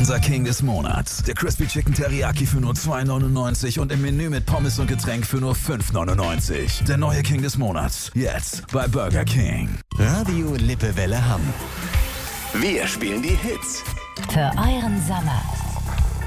Unser King des Monats. Der Crispy Chicken Teriyaki für nur 2,99 und im Menü mit Pommes und Getränk für nur 5,99. Der neue King des Monats. Jetzt bei Burger King. Radio Lippewelle Hamm. Wir spielen die Hits. Für euren Sommer.